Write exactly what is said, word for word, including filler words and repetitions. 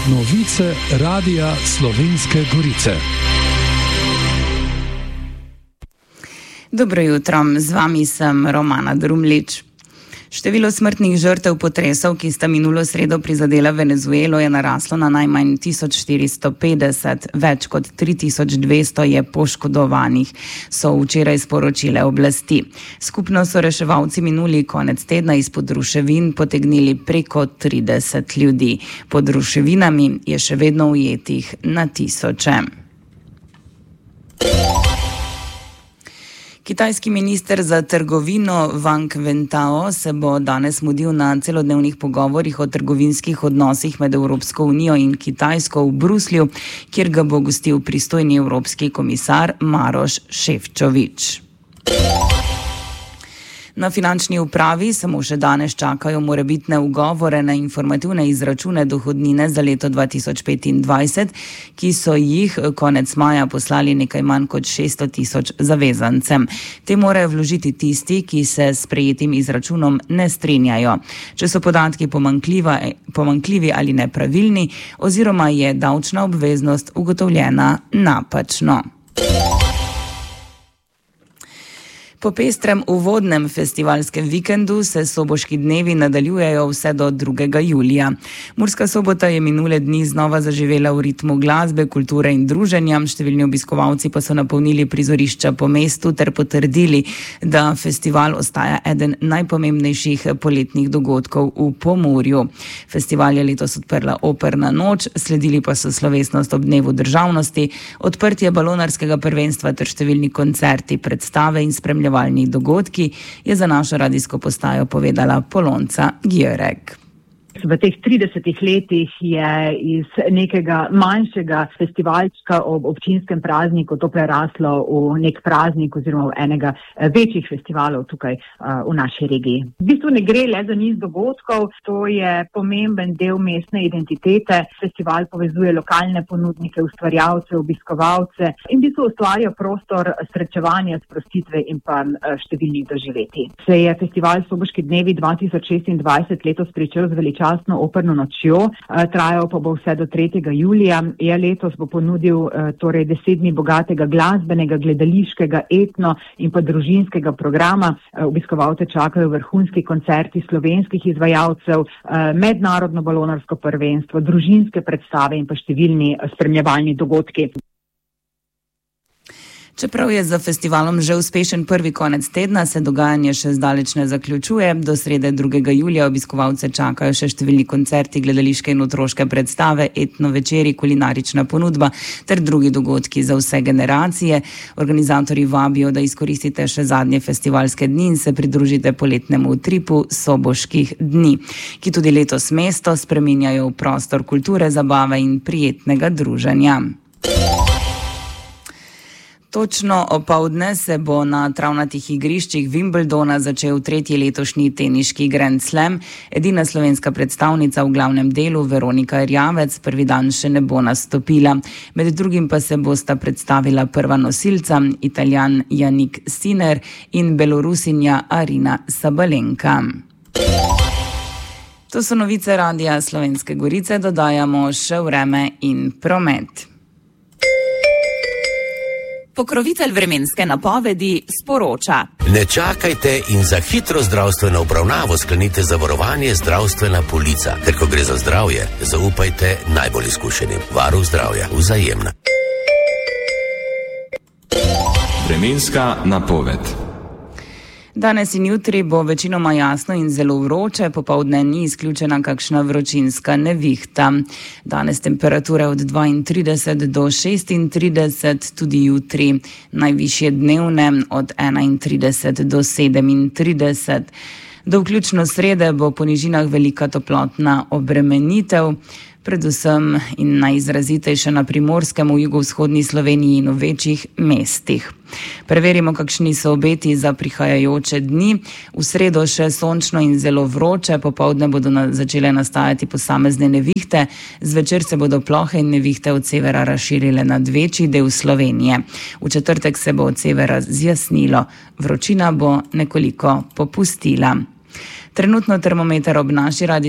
Novice Radia Slovenske Gorice. Dobro jutro, z vami sem Romana Drumlič. Število smrtnih žrtev potresov, ki sta minulo sredo prizadela Venezuelo, je naraslo na najmanj tisoč štiristo petdeset, več kot tri tisoč dvesto je poškodovanih, so včeraj sporočile oblasti. Skupno so reševalci minuli konec tedna izpod ruševin potegnili preko trideset ljudi. Pod ruševinami je še vedno ujetih na tisoče. Kitajski minister za trgovino Wang Wentao se bo danes mudil na celodnevnih pogovorih o trgovinskih odnosih med Evropsko unijo in Kitajsko v Bruslju, kjer ga bo gostil pristojni evropski komisar Maroš Šefčovič. Na finančni upravi samo še danes čakajo morebitne ugovore na informativne izračune dohodnine za leto dva tisoč petindvajset, ki so jih konec maja poslali nekaj manj kot šeststo tisoč zavezancem. Te morajo vložiti tisti, ki se s sprejetim izračunom ne strinjajo. Če so podatki pomanjkljivi ali nepravilni, oziroma je davčna obveznost ugotovljena napačno. Po pestrem uvodnem festivalskem vikendu se soboški dnevi nadaljujejo vse do drugega julija. Murska Sobota je minule dni znova zaživela v ritmu glasbe, kulture in druženja, številni obiskovalci pa so napolnili prizorišča po mestu ter potrdili, da festival ostaja eden najpomembnejših poletnih dogodkov v Pomurju. Festival je letos odprla Operna noč, sledili pa so slovesnost ob dnevu državnosti, odprtje balonarskega prvenstva ter številni koncerti, predstave in spremljavanje dogodki, je za našo radijsko postajo povedala Polonca Gjörek. V teh tridesetih letih je iz nekega manjšega festivalčka ob občinskem prazniku to preraslo v nek praznik oziroma v enega večjih festivalov tukaj uh, v naši regiji. V bistvu ne gre le za niz dogodkov, to je pomemben del mestne identitete. Festival povezuje lokalne ponudnike, ustvarjalce, obiskovalce in v bistvu ustvarja prostor srečevanja, sprostitve in pa uh, številnih doživetij. Se je festival Soboški dnevi dva tisoč šestindvajset letos pričel z veličastno operno nočjo, trajal pa bo vse do tretjega julija. Ja, letos bo ponudil torej deset dni bogatega glasbenega, gledališkega, etno in pa družinskega programa. Obiskovalce čakajo vrhunski koncerti slovenskih izvajalcev, mednarodno balonarsko prvenstvo, družinske predstave in pa številni spremljevalni dogodki. Čeprav je za festivalom že uspešen prvi konec tedna, se dogajanje še zdaleč ne zaključuje. Do srede drugega julija obiskovalce čakajo še številni koncerti, gledališke in otroške predstave, etno večeri, kulinarična ponudba ter drugi dogodki za vse generacije. Organizatorji vabijo, da izkoristite še zadnje festivalske dni in se pridružite poletnemu utripu Soboških dni, ki tudi letos mesto spreminjajo v prostor kulture, zabave in prijetnega druženja. Točno opoldne se bo na travnatih igriščih Wimbledona začel tretji letošnji teniški Grand Slam. Edina slovenska predstavnica v glavnem delu, Veronika Erjavec, prvi dan še ne bo nastopila. Med drugim pa se bosta predstavila prva nosilca, Italijan Jannik Sinner in Belorusinja Arina Sabalenka. To so novice Radia Slovenske Gorice, dodajamo še vreme in promet. Pokrovitelj vremenske napovedi sporoča. Ne čakajte in za hitro zdravstveno obravnavo sklenite zavarovanje zdravstvena polica. Ker ko gre za zdravje, zaupajte najbolj izkušenim. Varuh zdravja, Vzajemna. Vremenska napoved. Danes in jutri bo večinoma jasno in zelo vroče, popoldne ni izključena kakšna vročinska nevihta. Danes temperature od dvaintrideset do šestintrideset, tudi jutri najvišje dnevne od enaintrideset do sedemintrideset. Do vključno srede bo po nižinah velika toplotna obremenitev, predvsem in najizrazitejše na Primorskem, v jugovzhodni Sloveniji in v večjih mestih. Preverimo, kakšni so obeti za prihajajoče dni. V sredo še sončno in zelo vroče, popoldne bodo na, začele nastajati posamezne nevihte, zvečer se bodo plohe in nevihte od severa razširile nad večji del Slovenije. V četrtek se bo od severa zjasnilo, vročina bo nekoliko popustila. Trenutno termometer ob naši radi